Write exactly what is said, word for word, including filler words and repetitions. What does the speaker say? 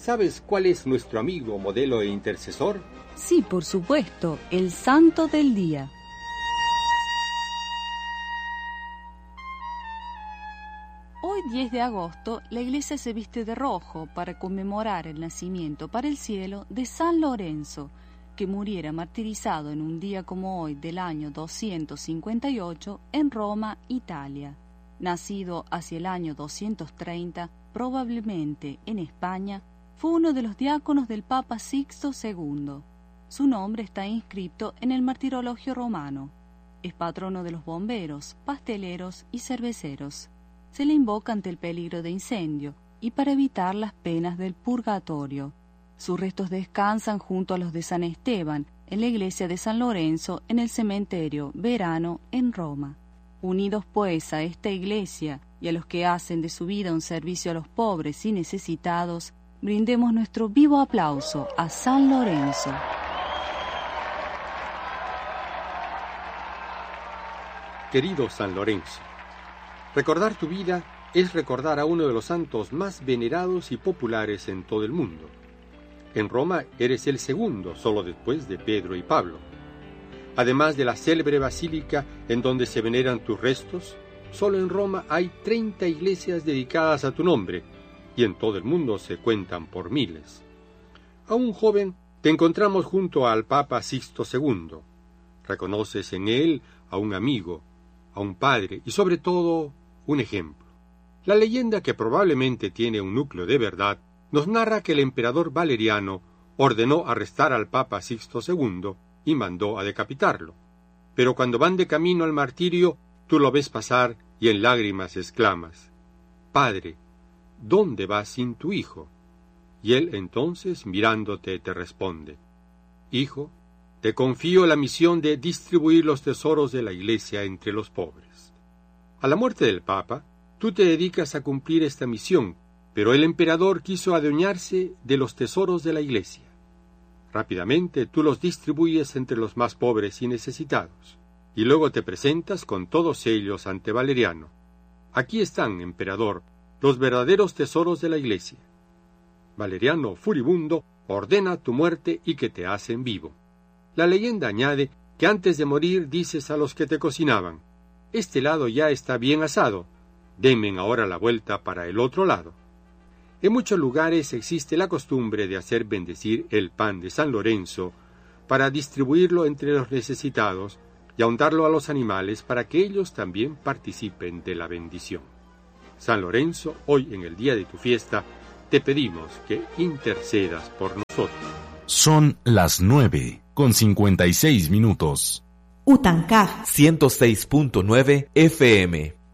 ¿sabes cuál es nuestro amigo, modelo e intercesor? Sí, por supuesto, el santo del día. Hoy, diez de agosto, la iglesia se viste de rojo para conmemorar el nacimiento para el cielo de San Lorenzo, que muriera martirizado en un día como hoy del año doscientos cincuenta y ocho en Roma, Italia. Nacido hacia el año doscientos treinta, probablemente en España, fue uno de los diáconos del Papa Sixto segundo. Su nombre está inscrito en el martirologio romano. Es patrono de los bomberos, pasteleros y cerveceros. Se le invoca ante el peligro de incendio y para evitar las penas del purgatorio. Sus restos descansan junto a los de San Esteban en la iglesia de San Lorenzo en el cementerio Verano en Roma. Unidos pues a esta iglesia y a los que hacen de su vida un servicio a los pobres y necesitados, brindemos nuestro vivo aplauso a San Lorenzo. Querido San Lorenzo, recordar tu vida es recordar a uno de los santos más venerados y populares en todo el mundo. En Roma eres el segundo, solo después de Pedro y Pablo. Además de la célebre basílica en donde se veneran tus restos, solo en Roma hay treinta iglesias dedicadas a tu nombre, y en todo el mundo se cuentan por miles. Aún joven, te encontramos junto al Papa Sixto segundo. Reconoces en él a un amigo, a un padre y sobre todo un ejemplo. La leyenda, que probablemente tiene un núcleo de verdad, nos narra que el emperador Valeriano ordenó arrestar al Papa Sixto segundo y mandó a decapitarlo. Pero cuando van de camino al martirio, tú lo ves pasar y en lágrimas exclamas: «Padre, ¿dónde vas sin tu hijo?». Y él entonces, mirándote, te responde: «Hijo, te confío la misión de distribuir los tesoros de la Iglesia entre los pobres». A la muerte del Papa, tú te dedicas a cumplir esta misión, pero el emperador quiso adueñarse de los tesoros de la Iglesia. Rápidamente tú los distribuyes entre los más pobres y necesitados, y luego te presentas con todos ellos ante Valeriano. Aquí están, emperador, los verdaderos tesoros de la Iglesia. Valeriano, furibundo, ordena tu muerte y que te hacen vivo. La leyenda añade que antes de morir dices a los que te cocinaban: «Este lado ya está bien asado, denme ahora la vuelta para el otro lado». En muchos lugares existe la costumbre de hacer bendecir el pan de San Lorenzo para distribuirlo entre los necesitados y ahondarlo a los animales para que ellos también participen de la bendición. San Lorenzo, hoy en el día de tu fiesta, te pedimos que intercedas por nosotros. Son las nueve con cincuenta y seis minutos. Utancaj ciento seis punto nueve F M.